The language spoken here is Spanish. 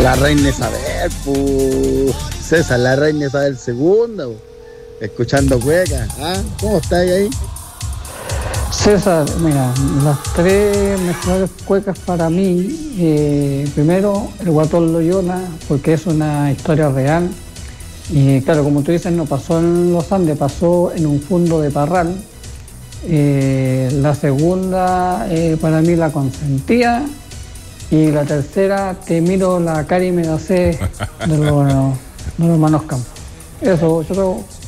La reina Isabel, pues. César, la reina Isabel segunda, pues. Escuchando cuecas. ¿Ah? ¿Cómo estáis ahí? César, mira, las tres mejores cuecas para mí, primero el Guatón Loyola, porque es una historia real, y claro, como tú dices, no pasó en los Andes, pasó en un fondo de Parral. La segunda, para mí La Consentía, y la tercera, Te miro la cara y me la sé, de los hermanos Campos. Eso, yo creo.